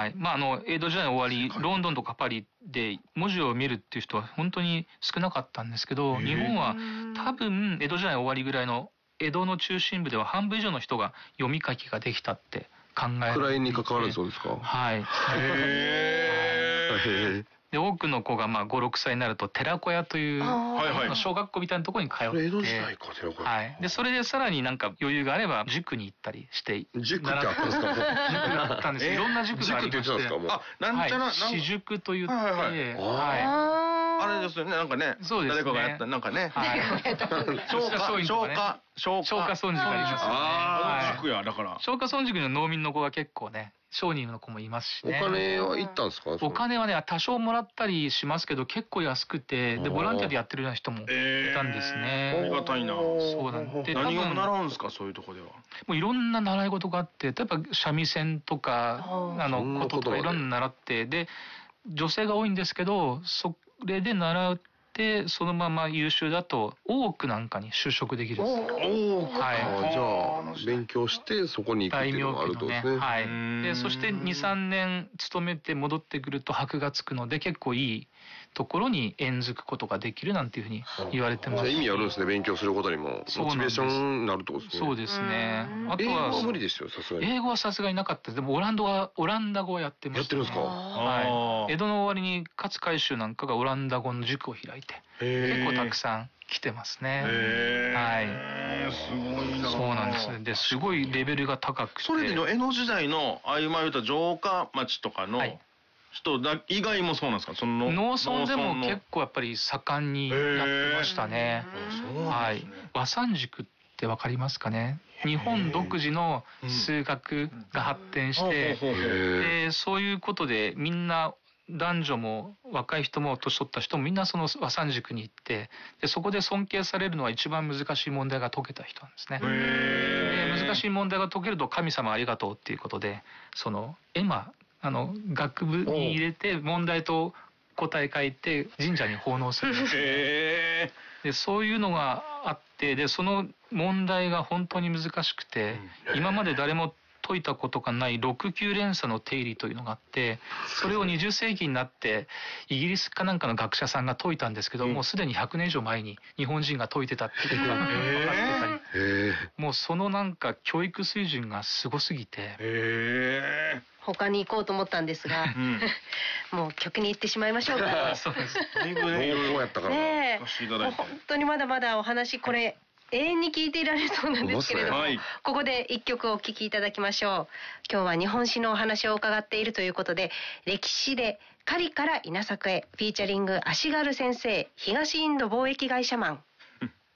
はい。江戸時代の終わり、ロンドンとかパリで文字を見るっていう人は本当に少なかったんですけど、日本は多分江戸時代の終わりぐらいの江戸の中心部では半分以上の人が読み書きができたって考えられていて。 位に関わらずそうですか。 はい。で多くの子が5、6歳になると寺子屋という小学校みたいなところに通って、 江戸時代か寺子屋。 はい。でそれでさらになんか余裕があれば塾に行ったりして。 塾ってあったんですか。 塾があったんです。いろんな塾がありまして。 塾って言ってたんですか。 なんちゃら私塾と言って、 あれですよね、なんかね、誰かがやったなんかね、 松下村塾ありますよね。 塾やだから。 松下村塾の農民の子が結構ね、商人の子もいますしね。 お金は行ったんですか。 お金はね多少もらったりしますけど結構安くて、でボランティアでやってるような人もいたんですね。 ありがたいな。 そうなんで。 何を習うんですかそういうとこでは。 もういろんな習い事があって、例えば三味線とかこととかいろんな習って、で女性が多いんですけど、それで習ってそのまま優秀だと大奥なんかに就職できるんです。 はい。じゃあ勉強してそこに行くっていうのがあるとですね。 はい。でそして2、3年勤めて戻ってくると箔がつくので結構いいところに縁づくことができるなんていうふうに言われてます。 意味あるんですね、勉強することにも。モチベーションになるってことですね。 そうですね。あとは英語は無理ですよ、さすがに。 英語はさすがになかったです。でもオランダ語をやってました。 やってるんですか。 はい。江戸の終わりに勝海舟なんかがオランダ語の塾を開いて、結構たくさん来てますね。はい。 すごいな。 そうなんですね。で、すごいレベルが高くて。 それで江戸時代のああいう言うた城下町とかの人以外もそうなんですか。その農村でも結構やっぱり盛んにやってましたね。はい。和三塾ってわかりますかね。日本独自の数学が発展して、でそういうことでみんな男女も若い人も年取った人もみんなその和三塾に行って、でそこで尊敬されるのは一番難しい問題が解けた人なんですね。で難しい問題が解けると神様ありがとうっていうことで、その絵馬学部に入れて問題と答え書いて神社に奉納するんです。でそういうのがあって、でその問題が本当に難しくて、今まで誰も解いたことがない6級連鎖の定理というのがあって、それを20世紀になってイギリスかなんかの学者さんが解いたんですけど、もうすでに100年以上前に日本人が解いてたってことが分かってたり、もうそのなんか教育水準がすごすぎて、 他に行こうと思ったんですが、もう曲に行ってしまいましょうか。 そうです。 やったからねえ、本当にまだまだお話これ永遠に聞いていられそうなんですけれども、ここで一曲お聴きいただきましょう。今日は日本史のお話を伺っているということで、歴史で狩りから稲作へフィーチャリング足軽先生、東インド貿易会社マン。